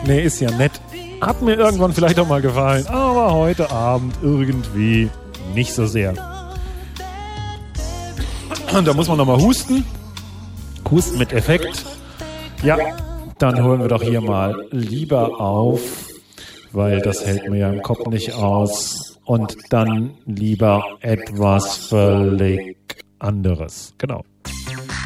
Nee, ist ja nett. Hat mir irgendwann vielleicht auch mal gefallen, aber heute Abend irgendwie nicht so sehr. Und da muss man nochmal husten. Husten mit Effekt. Ja, dann holen wir doch hier mal lieber auf, weil das hält mir ja im Kopf nicht aus. Und dann lieber etwas völlig anderes. Genau.